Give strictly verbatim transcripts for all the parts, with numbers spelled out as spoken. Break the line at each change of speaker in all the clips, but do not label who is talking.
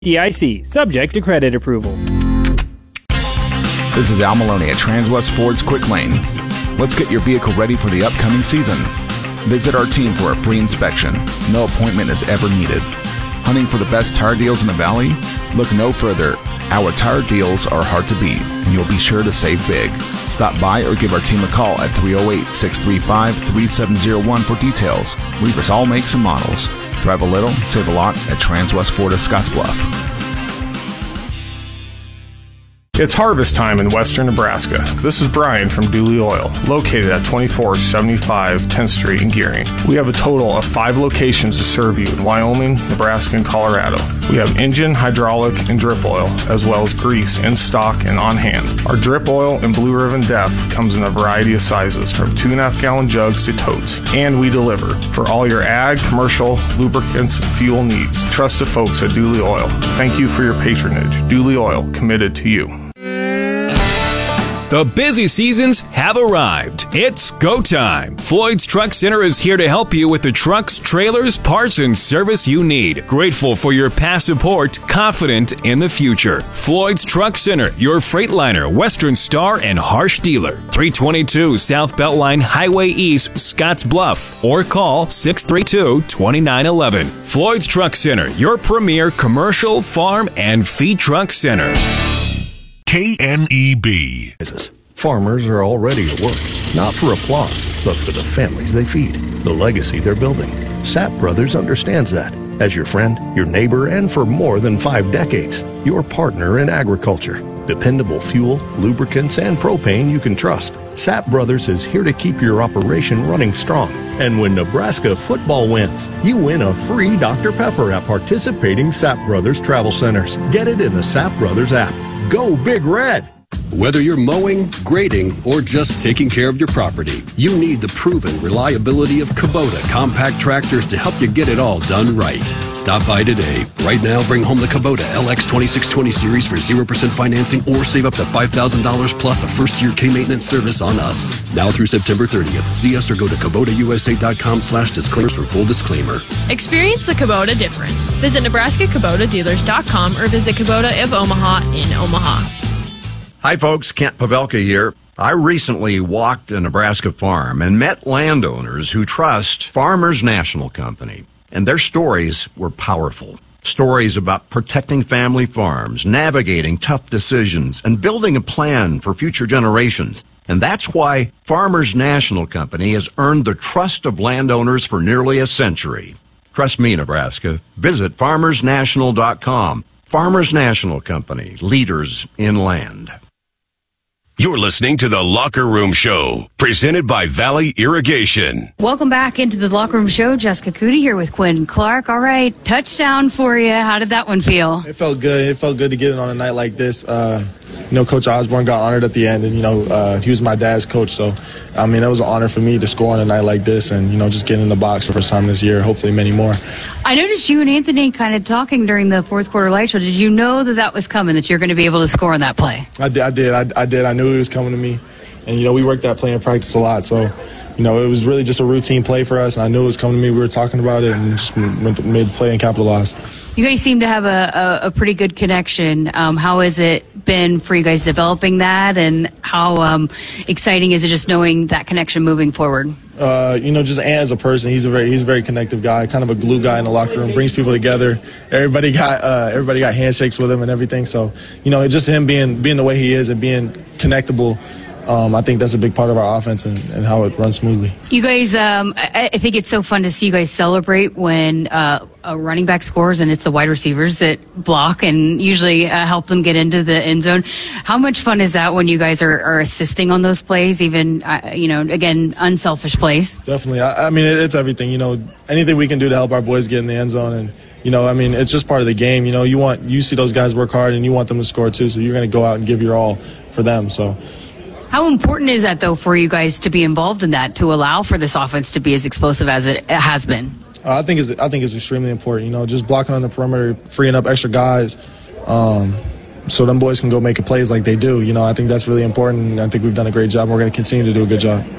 D I C, subject to credit approval.
This is Al Maloney at Transwest Ford's Quick Lane. Let's get your vehicle ready for the upcoming season. Visit our team for a free inspection. No appointment is ever needed. Hunting for the best tire deals in the Valley? Look no further. Our tire deals are hard to beat, and you'll be sure to save big. Stop by or give our team a call at three oh eight, six three five, three seven oh one for details. We service all makes and models. Drive a little, save a lot at Transwest Ford of Scottsbluff.
It's harvest time in western Nebraska. This is Brian from Dooley Oil, located at twenty-four seventy-five tenth Street in Gearing. We have a total of five locations to serve you in Wyoming, Nebraska, and Colorado. We have engine, hydraulic, and drip oil, as well as grease in stock and on hand. Our drip oil and Blue Ribbon Def comes in a variety of sizes, from two and a half gallon jugs to totes, and we deliver for all your ag, commercial, lubricants, and fuel needs. Trust the folks at Dooley Oil. Thank you for your patronage. Dooley Oil, committed to you.
The busy seasons have arrived. It's go time. Floyd's Truck Center is here to help you with the trucks, trailers, parts, and service you need. Grateful for your past support, confident in the future. Floyd's Truck Center, your Freightliner, Western Star, and Harsh dealer. three twenty-two South Beltline Highway East, Scotts Bluff. Or call six three two, two nine one one. Floyd's Truck Center, your premier commercial, farm, and feed truck center.
K N E B.
Farmers are already at work, not for applause, but for the families they feed, the legacy they're building. Sapp Brothers understands that. As your friend, your neighbor, and for more than five decades, your partner in agriculture. Dependable fuel, lubricants, and propane you can trust. Sapp Brothers is here to keep your operation running strong. And when Nebraska football wins, you win a free Doctor Pepper at participating Sapp Brothers travel centers. Get it in the Sapp Brothers app. Go Big Red!
Whether you're mowing, grading, or just taking care of your property, you need the proven reliability of Kubota compact tractors to help you get it all done right. Stop by today. Right now, bring home the Kubota L X twenty-six twenty series for zero percent financing or save up to five thousand dollars plus a first-year K-maintenance service on us. Now through September thirtieth. See us or go to Kubota U S A dot com slash disclaimers for full disclaimer.
Experience the Kubota difference. Visit Nebraska Kubota Dealers dot com or visit Kubota of Omaha in Omaha.
Hi, folks. Kent Pavelka here. I recently walked a Nebraska farm and met landowners who trust Farmers National Company, and their stories were powerful. Stories about protecting family farms, navigating tough decisions, and building a plan for future generations. And that's why Farmers National Company has earned the trust of landowners for nearly a century. Trust me, Nebraska. Visit farmers national dot com. Farmers National Company, leaders in land.
You're listening to The Locker Room Show, presented by Valley Irrigation.
Welcome back into The Locker Room Show. Jessica Cootie here with Quinn Clark. All right, touchdown for you. How did that one feel?
It felt good. It felt good to get it on a night like this. Uh, you know, Coach Osborne got honored at the end, and, you know, uh, he was my dad's coach. So, I mean, it was an honor for me to score on a night like this and, you know, just get in the box for the first time this year, hopefully many more.
I noticed you and Anthony kind of talking during the fourth quarter light show. Did you know that that was coming, that you're going to be able to score on that play?
I did. I did. I, I did. I knew he was coming to me. And, you know, we worked that play in practice a lot. So, you know, it was really just a routine play for us. And I knew it was coming to me. We were talking about it and just made the play and capitalized.
You guys seem to have a, a, a pretty good connection. Um, how has it been for you guys developing that? And how um, exciting is it just knowing that connection moving forward?
Uh, you know, just as a person, he's a very he's a very connective guy, kind of a glue guy in the locker room, brings people together. Everybody got uh, everybody got handshakes with him and everything. So, you know, just him being being the way he is and being connectable. Um, I think that's a big part of our offense and, and how it runs smoothly.
You guys, um, I, I think it's so fun to see you guys celebrate when uh, a running back scores and it's the wide receivers that block and usually uh, help them get into the end zone. How much fun is that when you guys are, are assisting on those plays, even, uh, you know, again, unselfish plays?
Definitely. I, I mean, it, it's everything. You know, anything we can do to help our boys get in the end zone. And, you know, I mean, it's just part of the game. You know, you want you see those guys work hard and you want them to score too, so you're going to go out and give your all for them. So.
How important is that, though, for you guys to be involved in that, to allow for this offense to be as explosive as it has been?
Uh, I think it's I think it's extremely important. You know, just blocking on the perimeter, freeing up extra guys, um, so them boys can go make plays like they do. You know, I think that's really important. I think we've done a great job. We're going to continue to do a good job.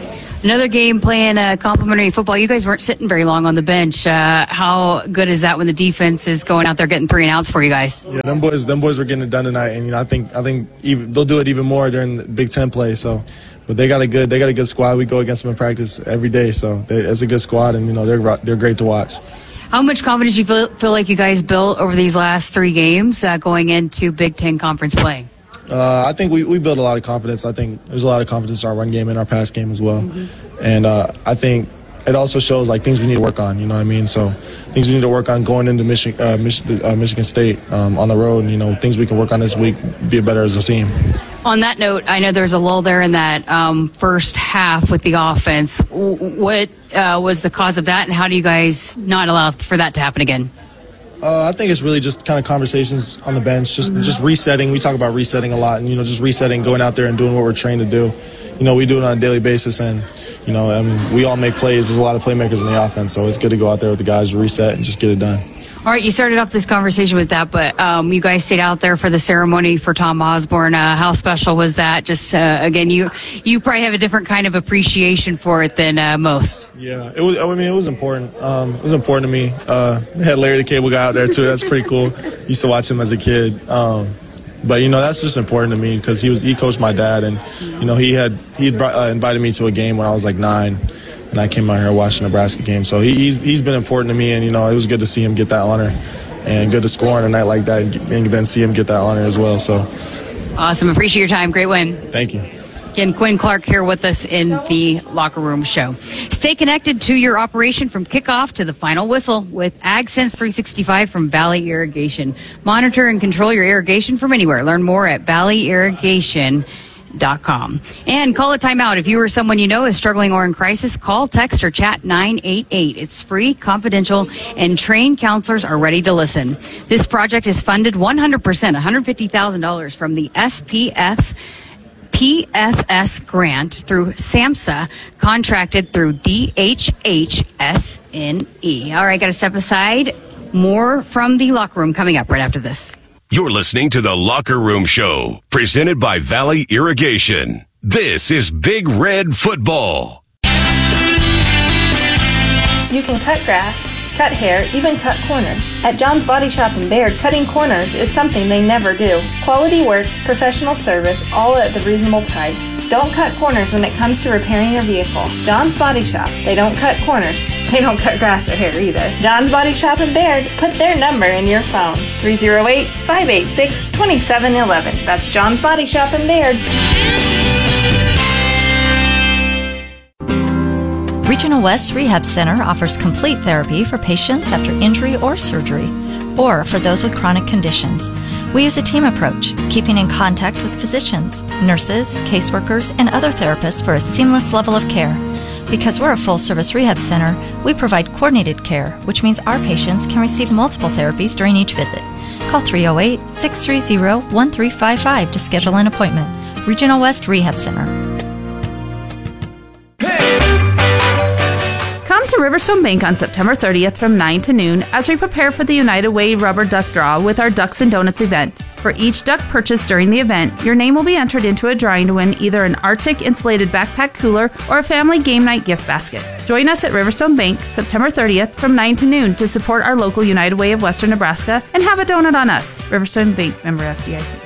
Another game playing uh, complimentary football. You guys weren't sitting very long on the bench. Uh, how good is that when the defense is going out there getting three and outs for you guys?
Yeah, them boys, them boys were getting it done tonight, and you know, I think, I think even, they'll do it even more during the Big Ten play. So, but they got a good, they got a good squad. We go against them in practice every day, so they, it's a good squad, and you know, they're they're great to watch.
How much confidence do you feel, feel like you guys built over these last three games uh, going into Big Ten conference play?
Uh, I think we, we built a lot of confidence. I think there's a lot of confidence in our run game and our pass game as well. Mm-hmm. And uh, I think it also shows like things we need to work on, you know what I mean? So things we need to work on going into Michi- uh, Mich- uh, Michigan State um, on the road, and, you know, things we can work on this week, be better as a team.
On that note, I know there's a lull there in that um, first half with the offense. What uh, was the cause of that, and how do you guys not allow for that to happen again?
Uh, I think it's really just kind of conversations on the bench, just just resetting. We talk about resetting a lot, and you know, just resetting, going out there and doing what we're trained to do. You know, we do it on a daily basis, and you know, I mean, we all make plays. There's a lot of playmakers in the offense, so it's good to go out there with the guys, reset, and just get it done.
All right, you started off this conversation with that, but um, you guys stayed out there for the ceremony for Tom Osborne. Uh, how special was that? Just uh, again, you you probably have a different kind of appreciation for it than uh, most.
Yeah, it was. I mean, it was important. Um, it was important to me. Uh, they had Larry the Cable Guy out there too. That's pretty cool. Used to watch him as a kid. Um, but you know, that's just important to me because he was he coached my dad, and you know, he had he had brought, uh, invited me to a game when I was like nine. And I came out here and watched the Nebraska game. So he, he's he's been important to me, and, you know, it was good to see him get that honor and good to score on a night like that and then see him get that honor as well. So
awesome. Appreciate your time. Great win.
Thank you.
Again, Quinn Clark here with us in the Locker Room Show. Stay connected to your operation from kickoff to the final whistle with AgSense three sixty-five from Valley Irrigation. Monitor and control your irrigation from anywhere. Learn more at valley irrigation dot com. And call a timeout. If you or someone you know is struggling or in crisis, call, text, or chat nine eight eight. It's free, confidential, and trained counselors are ready to listen. This project is funded one hundred percent, one hundred fifty thousand dollars from the S P F P F S grant through SAMHSA, contracted through D H H S N E. All right, got to step aside. More from the Locker Room coming up right after this.
You're listening to The Locker Room Show, presented by Valley Irrigation. This is Big Red Football.
You can cut grass, cut hair, even cut corners. At John's Body Shop in Baird, cutting corners is something they never do. Quality work, professional service, all at the reasonable price. Don't cut corners when it comes to repairing your vehicle. John's Body Shop. They don't cut corners. They don't cut grass or hair either. John's Body Shop in Baird. Put their number in your phone. three oh eight, five eight six, two seven one one. That's John's Body Shop in Baird.
Regional West Rehab Center offers complete therapy for patients after injury or surgery, or for those with chronic conditions. We use a team approach, keeping in contact with physicians, nurses, caseworkers, and other therapists for a seamless level of care. Because we're a full-service rehab center, we provide coordinated care, which means our patients can receive multiple therapies during each visit. Call three oh eight, six three zero, one three five five to schedule an appointment. Regional West Rehab Center.
Come to Riverstone Bank on September thirtieth from nine to noon as we prepare for the United Way Rubber Duck Draw with our Ducks and Donuts event. For each duck purchased during the event, your name will be entered into a drawing to win either an Arctic insulated backpack cooler or a family game night gift basket. Join us at Riverstone Bank September thirtieth from nine to noon to support our local United Way of Western Nebraska and have a donut on us. Riverstone Bank, member F D I C.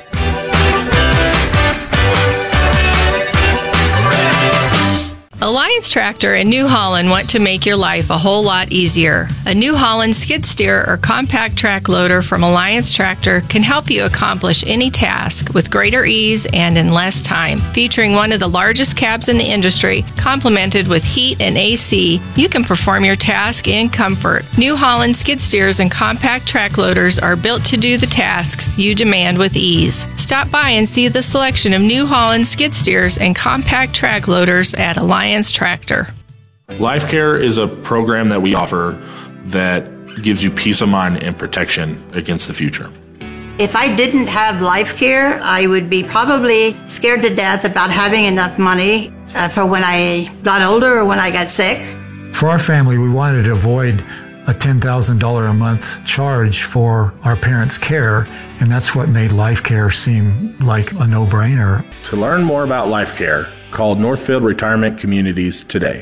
Alliance Tractor in New Holland want to make your life a whole lot easier. A New Holland skid steer or compact track loader from Alliance Tractor can help you accomplish any task with greater ease and in less time. Featuring one of the largest cabs in the industry, complemented with heat and A C, you can perform your task in comfort. New Holland skid steers and compact track loaders are built to do the tasks you demand with ease. Stop by and see the selection of New Holland skid steers and compact track loaders at Alliance Tractor.
Life Care is a program that we offer that gives you peace of mind and protection against the future.
If I didn't have Life Care, I would be probably scared to death about having enough money uh, for when I got older or when I got sick.
For our family, we wanted to avoid a ten thousand dollars a month charge for our parents' care, and that's what made Life Care seem like a no-brainer.
To learn more about Life Care, Call Northfield Retirement Communities today.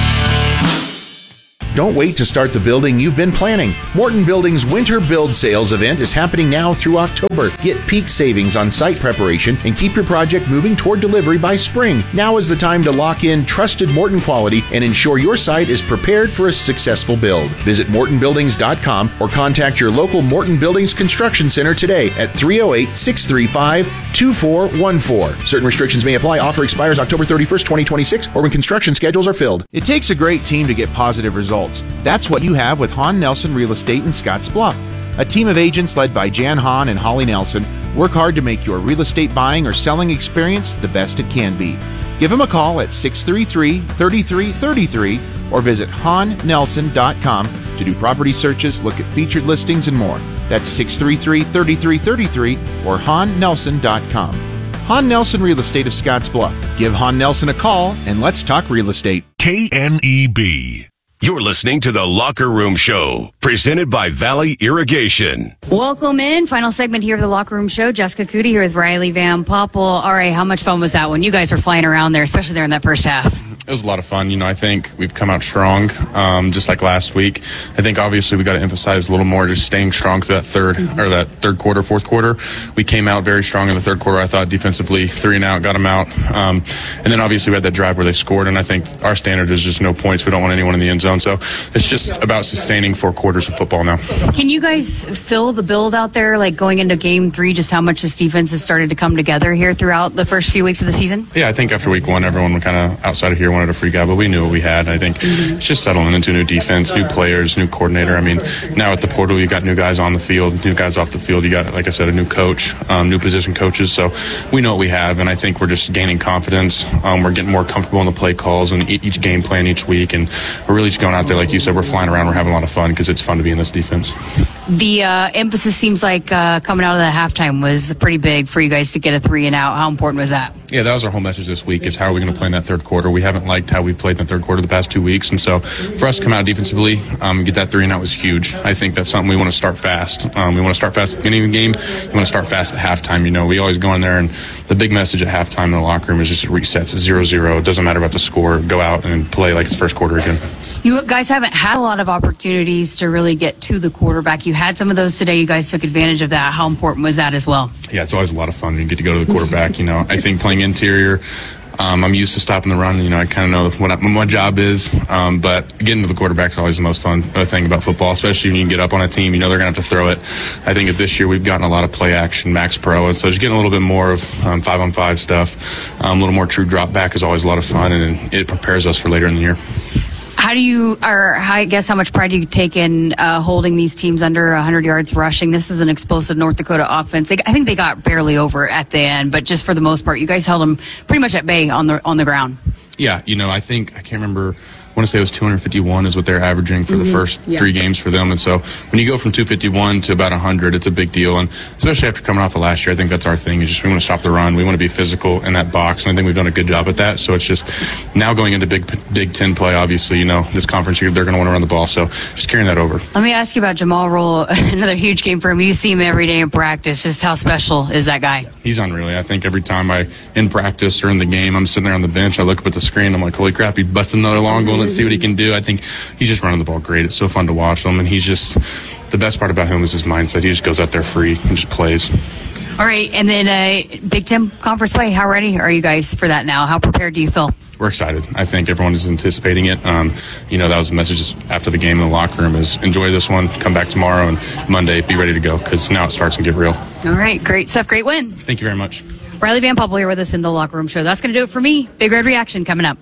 Don't wait to start the building you've been planning. Morton Building's Winter Build Sales event is happening now through October. Get peak savings on site preparation and keep your project moving toward delivery by spring. Now is the time to lock in trusted Morton quality and ensure your site is prepared for a successful build. Visit morton buildings dot com or contact your local Morton Buildings Construction Center today at three oh eight, six three five, two four one four. Certain restrictions may apply. Offer expires October thirty-first, twenty twenty-six or when construction schedules are filled.
It takes a great team to get positive results. That's what you have with Hahn Nelson Real Estate in Scotts Bluff. A team of agents led by Jan Hahn and Holly Nelson work hard to make your real estate buying or selling experience the best it can be. Give them a call at six three three, three three three three or visit hahn nelson dot com to do property searches, look at featured listings, and more. That's six three three, three three three three or hahn nelson dot com. Hahn Nelson Real Estate of Scotts Bluff. Give Hahn Nelson a call and let's talk real estate.
K N E B. You're listening to The Locker Room Show, presented by Valley Irrigation.
Welcome in. Final segment here of The Locker Room Show. Jessica Cootie here with Riley Van Poppel. All right, how much fun was that when you guys were flying around there, especially there in that first half?
It was a lot of fun. You know, I think we've come out strong, um, just like last week. I think obviously we got to emphasize a little more just staying strong through that third mm-hmm. or that third quarter, fourth quarter. We came out very strong in the third quarter. I thought defensively, three and out, got them out. Um, and then obviously we had that drive where they scored. And I think our standard is just no points. We don't want anyone in the end zone. So it's just about sustaining four quarters of football now.
Can you guys feel the build out there, like going into game three, just how much this defense has started to come together here throughout the first few weeks of the season?
Yeah, I think after week one, everyone kind of outside of here wanted a free guy, but we knew what we had. I think mm-hmm. it's just settling into a new defense, new players, new coordinator. I mean, now at the portal, you got new guys on the field, new guys off the field. You got, like I said, a new coach, um, new position coaches. So we know what we have, and I think we're just gaining confidence. Um, we're getting more comfortable in the play calls and each game plan each week, and we're really just going out there, like you said, we're flying around. We're having a lot of fun because it's fun to be in this defense.
The uh, emphasis seems like uh, coming out of the halftime was pretty big for you guys to get a three and out. How important was that?
Yeah, that was our whole message this week is how are we going to play in that third quarter. We haven't liked how we've played in the third quarter the past two weeks, and so for us to come out defensively um, and get that three and out was huge. I think that's something we want to start fast. Um, we want to start fast at the beginning of the game. We want to start fast at halftime. You know, we always go in there, and the big message at halftime in the locker room is just resets. zero zero. It doesn't matter about the score. Go out and play like it's first quarter again.
You guys haven't had a lot of opportunities to really get to the quarterback. You had some of those today. You guys took advantage of that. How important was that as well?
Yeah, it's always a lot of fun when you get to go to the quarterback. You know, I think playing interior, um, I'm used to stopping the run. You know, I kind of know what, I, what my job is. Um, but getting to the quarterback is always the most fun thing about football, especially when you get up on a team. You know they're going to have to throw it. I think this year we've gotten a lot of play action, max pro, and so just getting a little bit more of um, five-on-five stuff. Um, a little more true drop back is always a lot of fun, and it prepares us for later in the year.
How do you, or I guess how much pride do you take in uh, holding these teams under one hundred yards rushing? This is an explosive North Dakota offense. They, I think they got barely over at the end, but just for the most part, you guys held them pretty much at bay on the on the ground.
Yeah, you know, I think, I can't remember, I want to say it was two hundred fifty-one is what they're averaging for mm-hmm. the first yeah. three games for them. And so when you go from two fifty-one to about one hundred, it's a big deal. And especially after coming off of last year, I think that's our thing is just we want to stop the run. We want to be physical in that box. And I think we've done a good job at that. So it's just now going into Big Big Ten play, obviously, you know, this conference year, they're going to want to run the ball. So just carrying that over.
Let me ask you about Jamal Roll, another huge game for him. You see him every day in practice. Just how special is that guy?
He's unreal. I think every time I, in practice or in the game, I'm sitting there on the bench, I look up at the screen, I'm like, holy crap, he busted another long one. Let's see what he can do. I think he's just running the ball great. It's so fun to watch him, and he's just, the best part about him is his mindset. He just goes out there free and just plays.
All right, and then uh, Big Ten Conference play, how ready are you guys for that now? How prepared do you feel?
We're excited. I think everyone is anticipating it. Um, you know, that was the message after the game in the locker room is enjoy this one, come back tomorrow, and Monday be ready to go because now it starts and get real.
All right, great stuff, great win.
Thank you very much.
Riley Van Poppel here with us in the Locker Room Show. That's going to do it for me. Big Red Reaction coming up.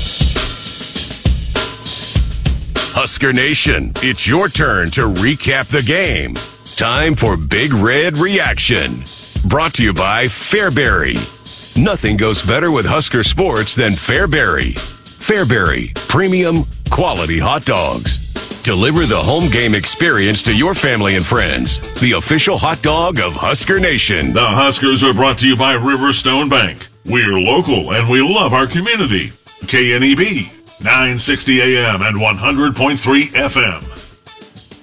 Husker Nation, it's your turn to recap the game. Time for Big Red Reaction. Brought to you by Fairbury. Nothing goes better with Husker sports than Fairbury. Fairbury, premium, quality hot dogs. Deliver the home game experience to your family and friends. The official hot dog of Husker Nation.
The Huskers are brought to you by Riverstone Bank. We're local and we love our community. K N E B, nine sixty A M and one hundred point three F M.